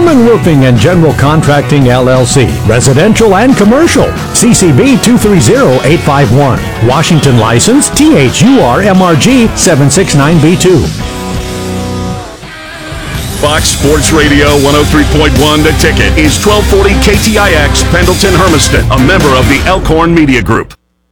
Harmon Roofing and General Contracting LLC, residential and commercial. CCB 230851. Washington license THURMRG 769B2. Fox Sports Radio 103.1 The Ticket is 1240 KTIX Pendleton Hermiston, a member of the Elkhorn Media Group.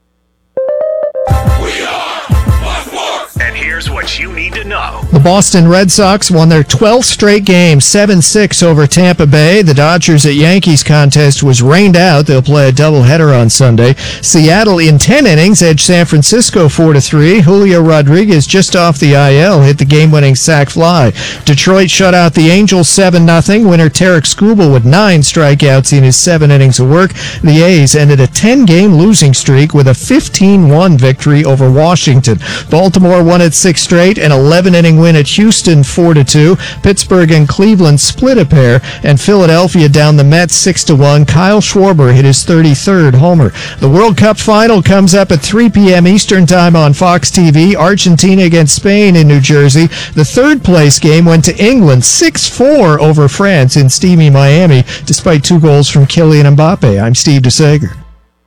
What you need to know. The Boston Red Sox won their 12th straight game, 7-6 over Tampa Bay. The Dodgers at Yankees contest was rained out. They'll play a doubleheader on Sunday. Seattle in 10 innings edged San Francisco 4-3. Julio Rodriguez just off the IL hit the game-winning sac fly. Detroit shut out the Angels 7-0. Winner Tarek Skubal with 9 strikeouts in his 7 innings of work. The A's ended a 10-game losing streak with a 15-1 victory over Washington. Baltimore won at 6 straight, an 11-inning win at Houston 4-2. Pittsburgh and Cleveland split a pair, and Philadelphia down the Mets 6-1. Kyle Schwarber hit his 33rd homer. The World Cup final comes up at 3 p.m. Eastern Time on Fox TV. Argentina against Spain in New Jersey. The third place game went to England 6-4 over France in steamy Miami, despite 2 goals from Kylian Mbappe. I'm Steve DeSager.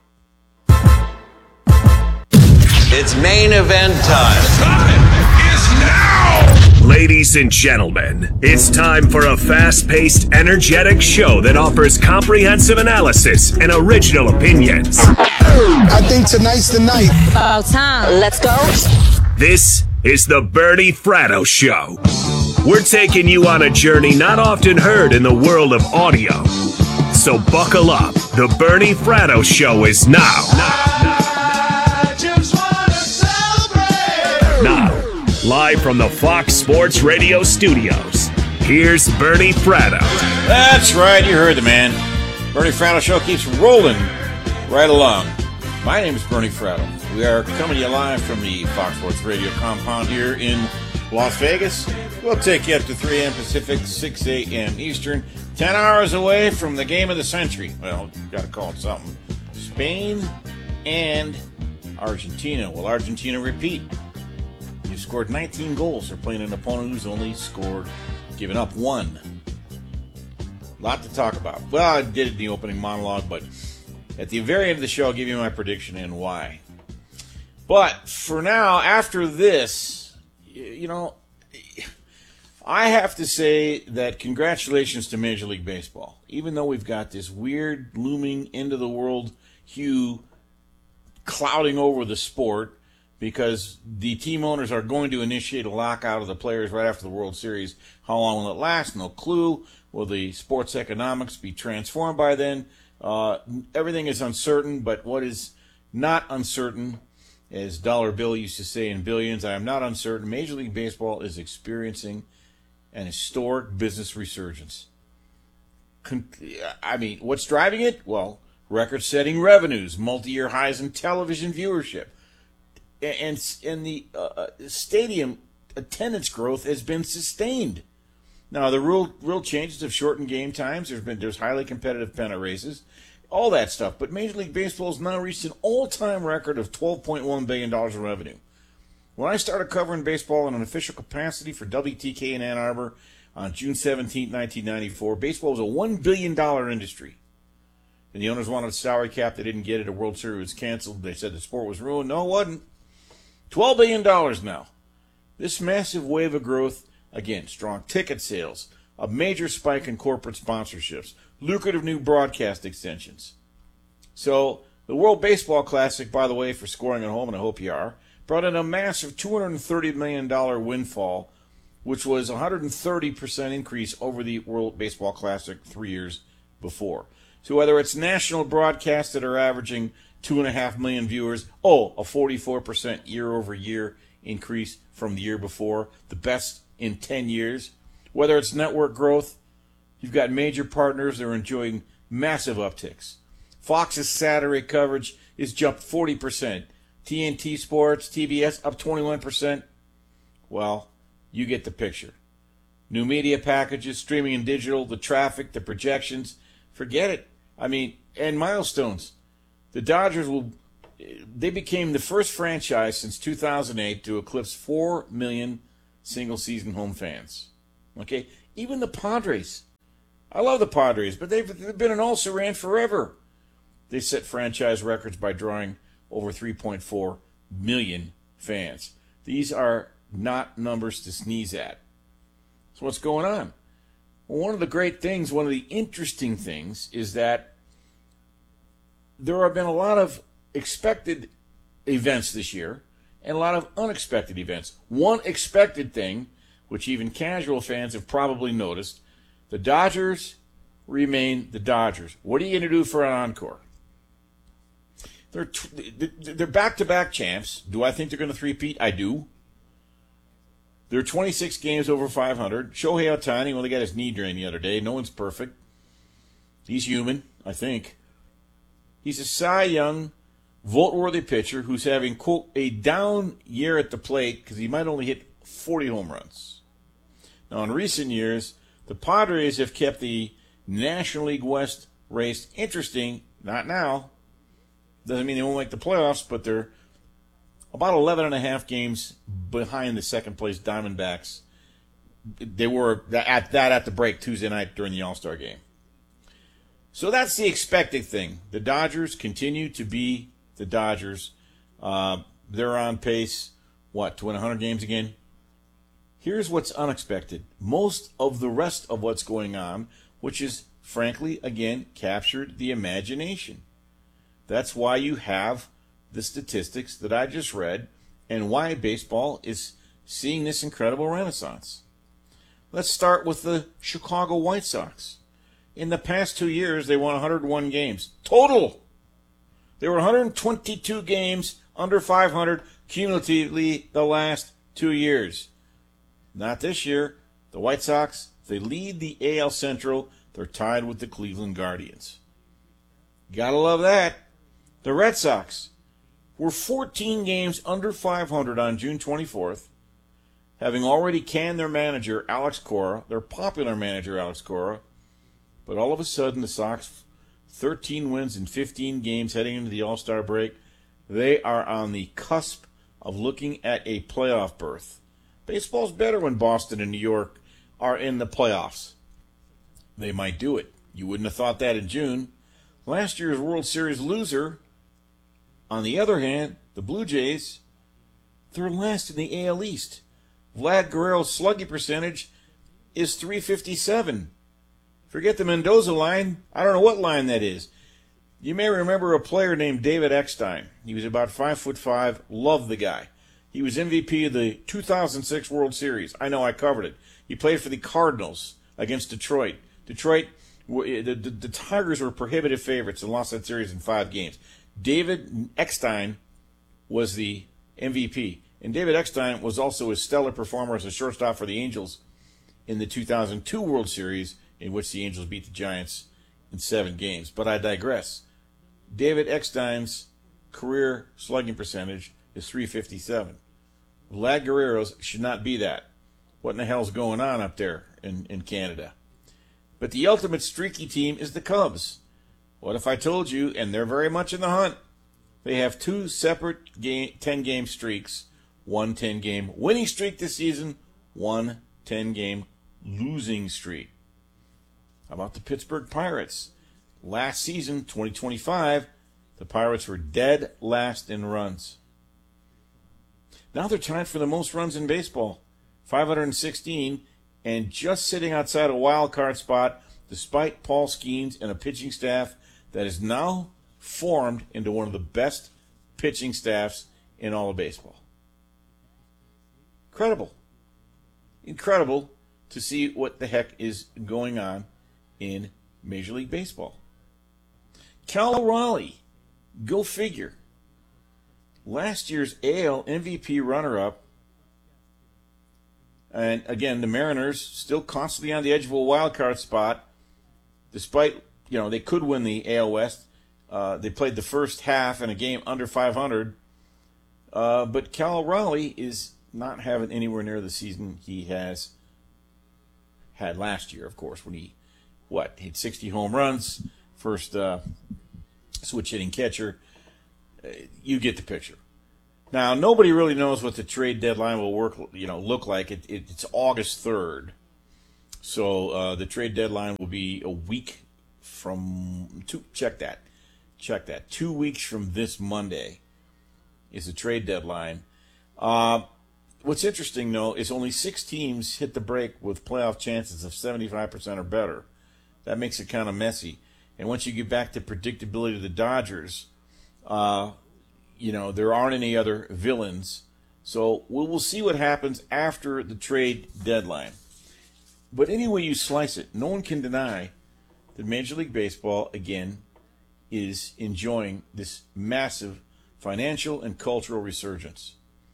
It's main event time. Ladies and gentlemen, it's time for a fast-paced, energetic show that offers comprehensive analysis and original opinions. I think tonight's the night. About time. Let's go. This is the Bernie Fratto Show. We're taking you on a journey not often heard in the world of audio. So buckle up. The Bernie Fratto Show is now. Now, live from the Fox Sports Radio studios, here's Bernie Fratto. That's right, you heard the man. Bernie Fratto Show keeps rolling right along. My name is Bernie Fratto. We are coming to you live from the Fox Sports Radio compound here in Las Vegas. We'll take you up to 3 a.m. Pacific, 6 a.m. Eastern. 10 hours away from the game of the century. Well, got to call it something. Spain and Argentina. Will Argentina repeat? You scored 19 goals. They're playing an opponent who's only given up 1. A lot to talk about. Well, I did it in the opening monologue, but at the very end of the show, I'll give you my prediction and why. But for now, after this, I have to say that congratulations to Major League Baseball. Even though we've got this weird looming end-of-the-world hue clouding over the sport, because the team owners are going to initiate a lockout of the players right after the World Series. How long will it last? No clue. Will the sports economics be transformed by then? Everything is uncertain, but what is not uncertain, as Dollar Bill used to say in Billions, I am not uncertain. Major League Baseball is experiencing an historic business resurgence. I mean, what's driving it? Well, record-setting revenues, multi-year highs in television viewership. And the stadium attendance growth has been sustained. Now, the real changes have shortened game times. There's highly competitive pennant races, all that stuff. But Major League Baseball has now reached an all-time record of $12.1 billion in revenue. When I started covering baseball in an official capacity for WTK in Ann Arbor on June 17, 1994, baseball was a $1 billion industry. And the owners wanted a salary cap. They didn't get it. A World Series was canceled. They said the sport was ruined. No, it wasn't. $12 billion now. This massive wave of growth, again, strong ticket sales, a major spike in corporate sponsorships, lucrative new broadcast extensions. So the World Baseball Classic, by the way, for scoring at home, and I hope you are, brought in a massive $230 million windfall, which was a 130% increase over the World Baseball Classic 3 years before. So whether it's national broadcasts that are averaging 2.5 million viewers, a 44% year-over-year increase from the year before, the best in 10 years. Whether it's network growth, you've got major partners that are enjoying massive upticks. Fox's Saturday coverage is jumped 40%. TNT Sports, TBS, up 21%. Well, you get the picture. New media packages, streaming and digital, the traffic, the projections, forget it. I mean, and milestones. The Dodgers they became the first franchise since 2008 to eclipse 4 million single-season home fans. Okay? Even the Padres I love the Padres, but they've been an also-ran forever. They set franchise records by drawing over 3.4 million fans. These are not numbers to sneeze at. So what's going on? Well, one of the great things, one of the interesting things, is that there have been a lot of expected events this year and a lot of unexpected events. One expected thing, which even casual fans have probably noticed, the Dodgers remain the Dodgers. What are you going to do for an encore? They're back-to-back champs. Do I think they're going to three-peat? I do. They're 26 games over 500. Shohei Ohtani only got his knee drained the other day. No one's perfect. He's human, I think. He's a Cy Young, vote-worthy pitcher who's having, quote, a down year at the plate because he might only hit 40 home runs. Now, in recent years, the Padres have kept the National League West race interesting. Not now. Doesn't mean they won't make the playoffs, but they're about 11 and a half games behind the second-place Diamondbacks. They were at the break Tuesday night during the All-Star game. So that's the expected thing. The Dodgers continue to be the Dodgers. They're on pace, to win 100 games again? Here's what's unexpected. Most of the rest of what's going on, which is, frankly, again, captured the imagination. That's why you have the statistics that I just read and why baseball is seeing this incredible renaissance. Let's start with the Chicago White Sox. In the past 2 years, they won 101 games. Total! There were 122 games under 500 cumulatively the last 2 years. Not this year. The White Sox, they lead the AL Central. They're tied with the Cleveland Guardians. Gotta love that. The Red Sox were 14 games under 500 on June 24th, having already canned their manager, Alex Cora, their popular manager, Alex Cora. But all of a sudden, the Sox, 13 wins in 15 games heading into the All-Star break, they are on the cusp of looking at a playoff berth. Baseball's better when Boston and New York are in the playoffs. They might do it. You wouldn't have thought that in June. Last year's World Series loser, on the other hand, the Blue Jays, they're last in the AL East. Vlad Guerrero's slugging percentage is .357. Forget the Mendoza line. I don't know what line that is. You may remember a player named David Eckstein. He was about 5'5". Loved the guy. He was MVP of the 2006 World Series. I know, I covered it. He played for the Cardinals against Detroit. Detroit, the Tigers were prohibitive favorites and lost that series in 5 games. David Eckstein was the MVP. And David Eckstein was also a stellar performer as a shortstop for the Angels in the 2002 World Series, in which the Angels beat the Giants in 7 games. But I digress. David Eckstein's career slugging percentage is .357. Vlad Guerrero's should not be that. What in the hell's going on up there in Canada? But the ultimate streaky team is the Cubs. What if I told you, and they're very much in the hunt, they have 2 separate 10-game streaks, 1 10-game winning streak this season, 1 10-game losing streak. How about the Pittsburgh Pirates? Last season, 2025, the Pirates were dead last in runs. Now they're tied for the most runs in baseball, 516, and just sitting outside a wild card spot, despite Paul Skeens and a pitching staff that is now formed into one of the best pitching staffs in all of baseball. Incredible. Incredible to see what the heck is going on in Major League Baseball. Cal Raleigh, go figure. Last year's AL MVP runner-up, and again, the Mariners still constantly on the edge of a wild card spot, despite, they could win the AL West. They played the first half in a game under 500, but Cal Raleigh is not having anywhere near the season he has had last year, of course, when he hit 60 home runs, first switch hitting catcher. You get the picture. Now, nobody really knows what the trade deadline will look like. It's August 3rd. So the trade deadline will be a week from check that. 2 weeks from this Monday is the trade deadline. What's interesting, though, is only 6 teams hit the break with playoff chances of 75% or better. That makes it kind of messy. And once you get back to predictability of the Dodgers, there aren't any other villains. So we'll see what happens after the trade deadline. But any way you slice it, no one can deny that Major League Baseball, again, is enjoying this massive financial and cultural resurgence.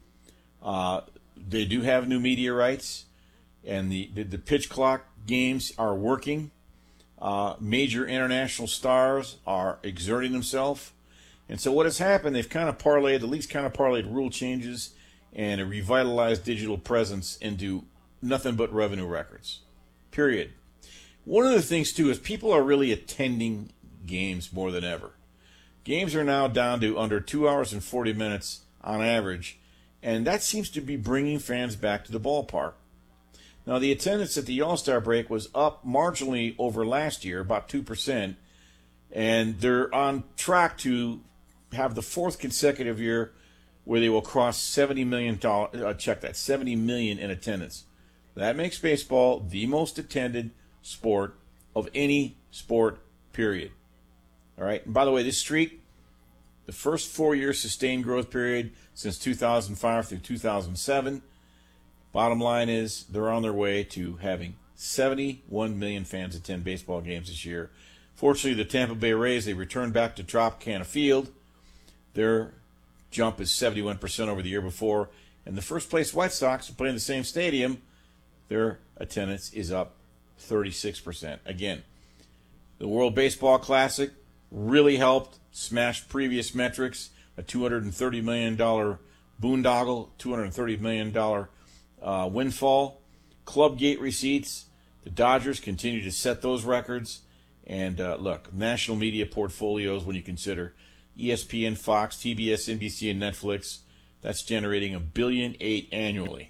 They do have new media rights, and the pitch clock games are working. Major international stars are exerting themselves. And so what has happened, they've kind of parlayed rule changes and a revitalized digital presence into nothing but revenue records. Period. One of the things, too, is people are really attending games more than ever. Games are now down to under 2 hours and 40 minutes on average, and that seems to be bringing fans back to the ballpark. Now, the attendance at the All-Star break was up marginally over last year, about 2%, and they're on track to have the 4th consecutive year where they will cross $70 million. Check that, $70 million in attendance. That makes baseball the most attended sport of any sport, period. All right. And by the way, this streak, the first 4-year sustained growth period since 2005 through 2007. Bottom line is they're on their way to having 71 million fans attend baseball games this year. Fortunately, the Tampa Bay Rays, they returned back to Tropicana Field. Their jump is 71% over the year before. And the first place White Sox are playing the same stadium. Their attendance is up 36%. Again, the World Baseball Classic really helped smash previous metrics. A $230 million boondoggle, $230 million windfall. Club gate receipts. The Dodgers continue to set those records. And look, national media portfolios, when you consider ESPN, Fox, TBS, NBC, and Netflix, that's generating $1.8 billion annually.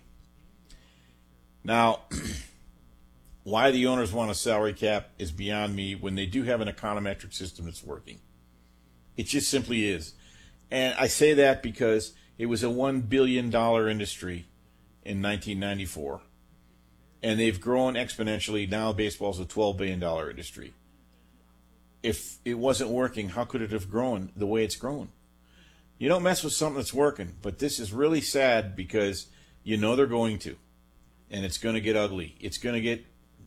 Now, why the owners want a salary cap is beyond me when they do have an econometric system that's working. It just simply is. And I say that because it was a $1 billion industry in 1994. And they've grown exponentially. Now baseball's a $12 billion industry. If it wasn't working, how could it have grown the way it's grown? You don't mess with something that's working. But this is really sad because you know they're going to. And it's going to get ugly. It's going to get...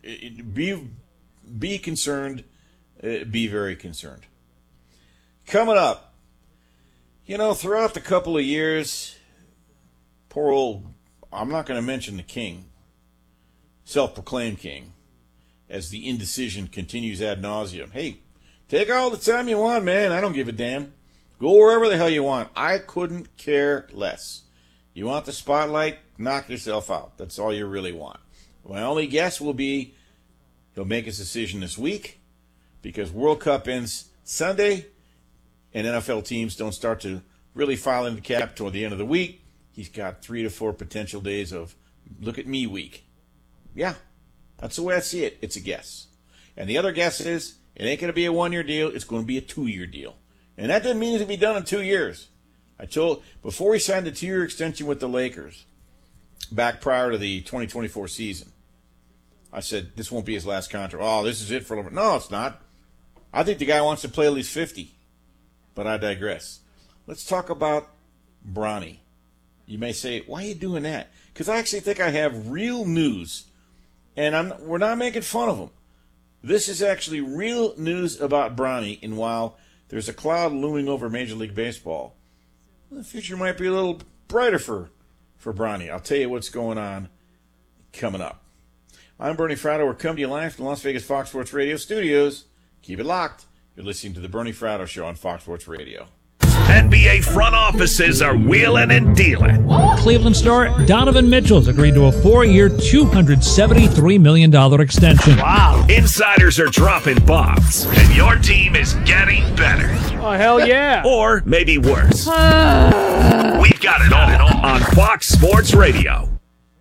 Be concerned. Be very concerned. Coming up, throughout the couple of years, poor old, I'm not going to mention the king, self-proclaimed king, as the indecision continues ad nauseum. Hey, take all the time you want, man. I don't give a damn. Go wherever the hell you want. I couldn't care less. You want the spotlight? Knock yourself out. That's all you really want. My only guess will be he'll make his decision this week because World Cup ends Sunday and NFL teams don't start to really file in the cap toward the end of the week. He's got 3 to 4 potential days of look at me week. Yeah, that's the way I see it. It's a guess. And the other guess is it ain't going to be a 1-year deal. It's going to be a 2-year deal. And that doesn't mean it'll be done in 2 years. Before he signed the 2-year extension with the Lakers, back prior to the 2024 season, I said, this won't be his last contract. Oh, this is it for LeBron. No, it's not. I think the guy wants to play at least 50. But I digress. Let's talk about Bronny. You may say, why are you doing that? Because I actually think I have real news. And we're not making fun of him. This is actually real news about Bronny. And while there's a cloud looming over Major League Baseball, the future might be a little brighter for Bronny. I'll tell you what's going on coming up. I'm Bernie Fratto. We're coming to you live from the Las Vegas Fox Sports Radio studios. Keep it locked. You're listening to the Bernie Fratto Show on Fox Sports Radio. NBA front offices are wheeling and dealing. Cleveland star Donovan Mitchell's agreed to a 4-year, $273 million extension. Wow. Insiders are dropping bombs, and your team is getting better. Oh, hell yeah. Or maybe worse. We've got it all on Fox Sports Radio.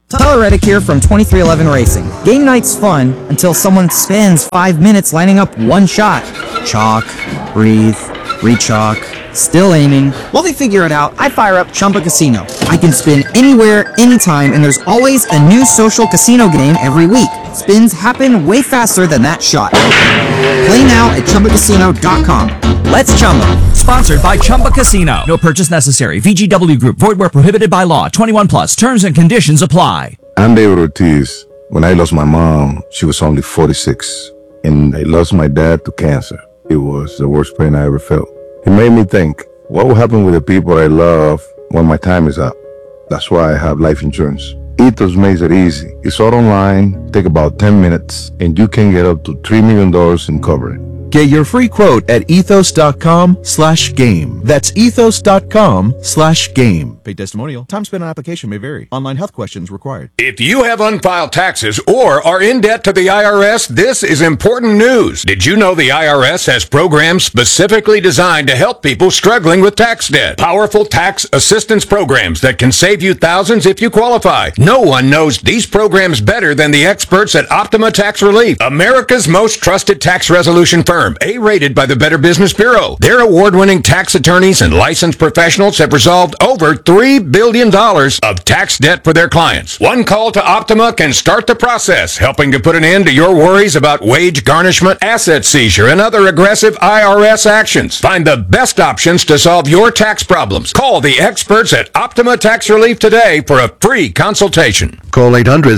Tyler Reddick here from 2311 Racing. Game night's fun until someone spends 5 minutes lining up one shot. Chalk, breathe, re-chalk, still aiming. While they figure it out, I fire up Chumba Casino. I can spin anywhere, anytime, and there's always a new social casino game every week. Spins happen way faster than that shot. Play now at ChumbaCasino.com. Let's Chumba. Sponsored by Chumba Casino. No purchase necessary. VGW Group. Void where prohibited by law. 21 plus. Terms and conditions apply. I'm David Ortiz. When I lost my mom, she was only 46. And I lost my dad to cancer. It was the worst pain I ever felt. It made me think, what will happen with the people I love when my time is up? That's why I have life insurance. Ethos makes it easy. It's all online, take about 10 minutes, and you can get up to $3 million in coverage. Get your free quote at ethos.com/game. That's ethos.com/game. Paid testimonial. Time spent on application may vary. Online health questions required. If you have unfiled taxes or are in debt to the IRS, this is important news. Did you know the IRS has programs specifically designed to help people struggling with tax debt? Powerful tax assistance programs that can save you thousands if you qualify. No one knows these programs better than the experts at Optima Tax Relief, America's most trusted tax resolution firm. A-rated by the Better Business Bureau. Their award-winning tax attorneys and licensed professionals have resolved over $3 billion of tax debt for their clients. One call to Optima can start the process, helping to put an end to your worries about wage garnishment, asset seizure, and other aggressive IRS actions. Find the best options to solve your tax problems. Call the experts at Optima Tax Relief today for a free consultation. Call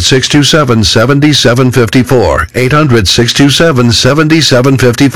800-627-7754. 800-627-7754.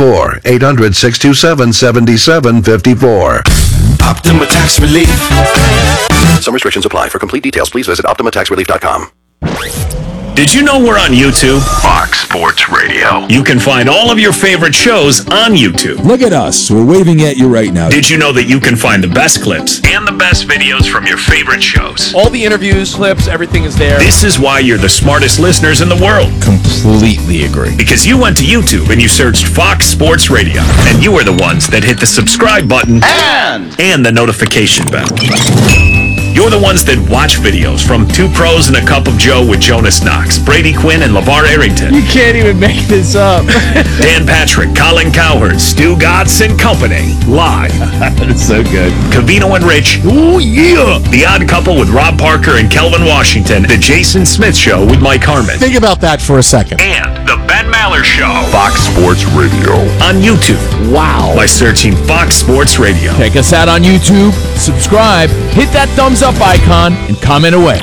800-627-7754. Optima Tax Relief. Some restrictions apply. For complete details, please visit OptimaTaxRelief.com. Did you know we're on YouTube? Fox Sports Radio. You can find all of your favorite shows on YouTube. Look at us. We're waving at you right now. Did you know that you can find the best clips and the best videos from your favorite shows? All the interviews, clips, everything is there. This is why you're the smartest listeners in the world. Completely agree. Because you went to YouTube and you searched Fox Sports Radio. And you are the ones that hit the subscribe button and the notification bell. You're the ones that watch videos from Two Pros and a Cup of Joe with Jonas Knox, Brady Quinn, and LeVar Arrington. You can't even make this up. Dan Patrick, Colin Cowherd, Stu Gatz and Company. Live. That's so good. Cavino and Rich. Ooh, yeah. The Odd Couple with Rob Parker and Kelvin Washington. The Jason Smith Show with Mike Harmon. Think about that for a second. And The Ben Maller Show. Fox Sports Radio. On YouTube. Wow. By searching Fox Sports Radio. Check us out on YouTube. Subscribe. Hit that thumbs up icon and comment away.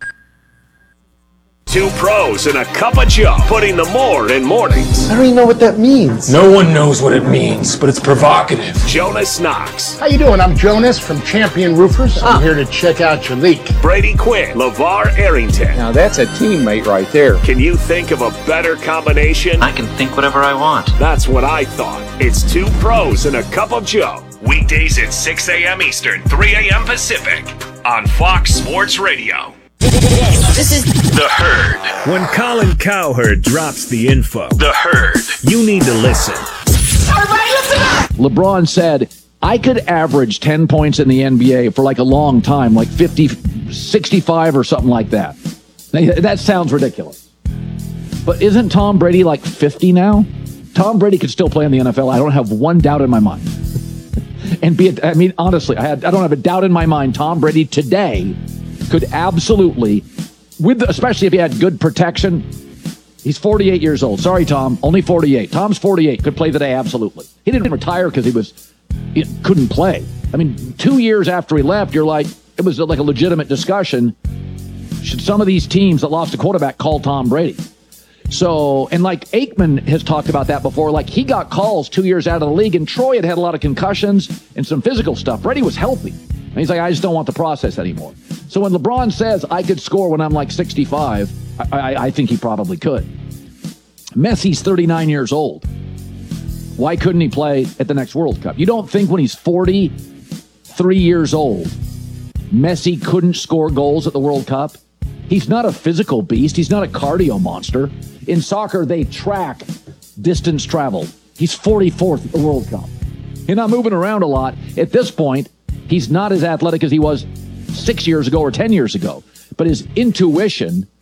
Two Pros and a Cup of Joe, putting the more in mornings. I don't even know what that means. No one knows what it means, but it's provocative. Jonas Knox. How you doing? I'm Jonas from Champion Roofers. I'm here to check out your leak. Brady Quinn. LeVar Arrington. Now that's a teammate right there. Can you think of a better combination? I can think whatever I want. That's what I thought. It's Two Pros and a Cup of Joe. Weekdays at 6 a.m. Eastern, 3 a.m. Pacific on Fox Sports Radio. This is The Herd. When Colin Cowherd drops the info, The Herd, you need to listen. everybody listen up. LeBron said, I could average 10 points in the NBA for like a long time, like 50, 65 or something like that. That sounds ridiculous. But isn't Tom Brady like 50 now? Tom Brady could still play in the NFL. I don't have one doubt in my mind. Honestly, I don't have a doubt in my mind. Tom Brady today could absolutely, especially if he had good protection. He's 48 years old. Sorry, Tom, only 48. Tom's 48, could play today, absolutely. He didn't retire because he couldn't play. 2 years after he left, it was like a legitimate discussion. Should some of these teams that lost a quarterback call Tom Brady? So, and like Aikman has talked about that before, like he got calls 2 years out of the league, and Troy had a lot of concussions and some physical stuff. Brady was healthy. And he's like, I just don't want the process anymore. So when LeBron says I could score when I'm like 65, I think he probably could. Messi's 39 years old. Why couldn't he play at the next World Cup? You don't think when he's 43 years old, Messi couldn't score goals at the World Cup? He's not a physical beast. He's not a cardio monster. In soccer, they track distance traveled. He's 44th at the World Cup. He's not moving around a lot. At this point, he's not as athletic as he was 6 years ago or 10 years ago. But his intuition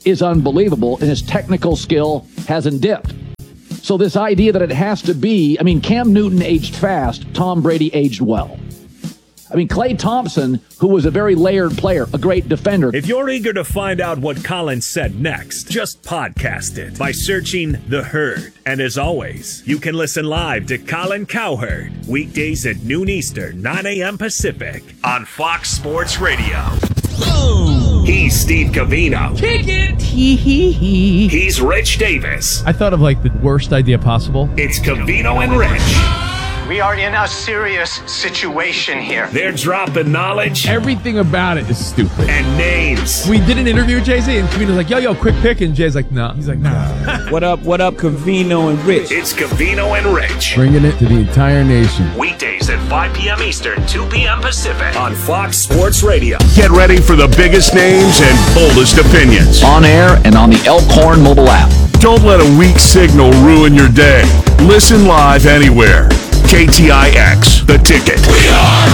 is unbelievable, and his technical skill hasn't dipped. So this idea that it has to be, I mean, Cam Newton aged fast, Tom Brady aged well. I mean, Klay Thompson, who was a very layered player, a great defender. If you're eager to find out what Colin said next, just podcast it by searching The Herd. And as always, you can listen live to Colin Cowherd weekdays at noon Eastern, 9 a.m. Pacific on Fox Sports Radio. He's Steve Covino. Kick it! Hee. He's Rich Davis. I thought of like the worst idea possible. It's Covino and Rich. We are in a serious situation here. They're dropping knowledge. Everything about it is stupid. And names. We did an interview with Jay-Z, and Covino's like, yo, quick pick. And Jay's like, no. He's like, nah. What up, Covino and Rich? It's Covino and Rich. Bringing it to the entire nation. Weekdays at 5 p.m. Eastern, 2 p.m. Pacific on Fox Sports Radio. Get ready for the biggest names and boldest opinions. On air and on the Elkhorn mobile app. Don't let a weak signal ruin your day. Listen live anywhere. KTIX, The Ticket. We are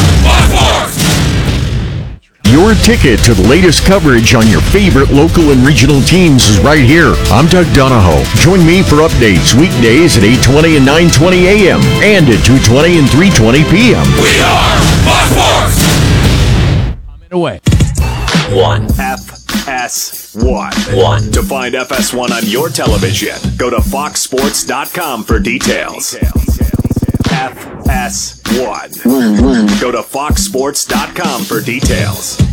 5-4. Your ticket to the latest coverage on your favorite local and regional teams is right here. I'm Doug Donahoe. Join me for updates weekdays at 8:20 and 9:20 a.m. and at 2:20 and 3:20 p.m. We are 5-4. Away. 1. FS1. To find FS1 on your television, go to foxsports.com for details. FS1. Go to foxsports.com for details.